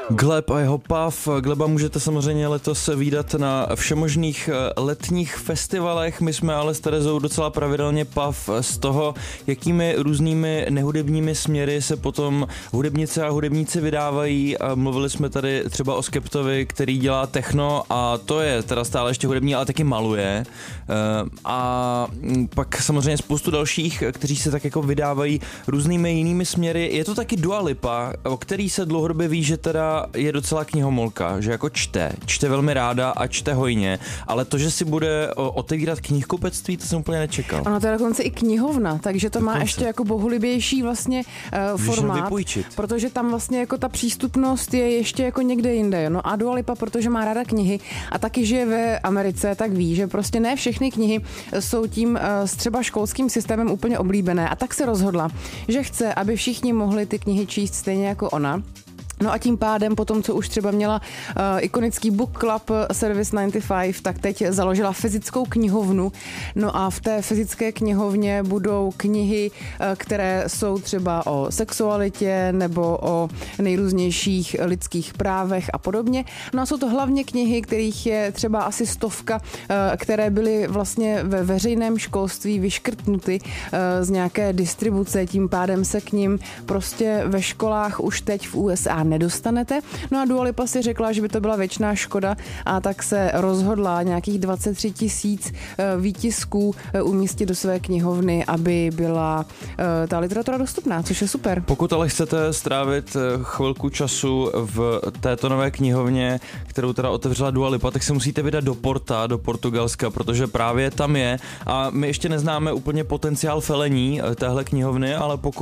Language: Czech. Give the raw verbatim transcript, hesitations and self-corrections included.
Gleb a jeho Puff. Gleba můžete samozřejmě letos vídat na všemožných letních festivalech. My jsme ale s Terezou docela pravidelně Puff z toho, jakými různými nehudebními směry se potom hudebnice a hudebníci vydávají. Mluvili jsme tady třeba o Skeptovi, který dělá techno a to je teda stále ještě hudební, ale taky maluje. A pak samozřejmě spoustu dalších, kteří se tak jako vydávají různými jinými směry. Je to taky Dua Lipa, o který se dlouhodobě ví, že teda je docela knihomolka, že jako čte, čte velmi ráda a čte hojně, ale to, že si bude otevírat knihkupectví, to jsem úplně nečekal. Ono to je dokonce i knihovna, takže to dokonce má ještě jako bohulibější vlastně uh, formát, protože tam vlastně jako ta přístupnost je ještě jako někde jinde. No a Dua Lipa, protože má ráda knihy a taky žije ve Americe, tak ví, že prostě ne všechny knihy jsou tím uh, třeba školským systémem úplně oblíbené a tak se rozhodla, že chce, aby všichni mohli ty knihy číst stejně jako ona. No a tím pádem potom, co už třeba měla uh, ikonický Book Club Service devadesát pět, tak teď založila fyzickou knihovnu. No a v té fyzické knihovně budou knihy, uh, které jsou třeba o sexualitě nebo o nejrůznějších lidských právech a podobně. No a jsou to hlavně knihy, kterých je třeba asi stovka, uh, které byly vlastně ve veřejném školství vyškrtnuty uh, z nějaké distribuce. Tím pádem se k nim prostě ve školách už teď v U S A nedostanete. No a Dua Lipa si řekla, že by to byla věčná škoda a tak se rozhodla nějakých dvacet tři tisíc výtisků umístit do své knihovny, aby byla ta literatura dostupná, což je super. Pokud ale chcete strávit chvilku času v této nové knihovně, kterou teda otevřela Dua Lipa, tak se musíte vydat do Porta, do Portugalska, protože právě tam je a my ještě neznáme úplně potenciál felení téhle knihovny, ale pokud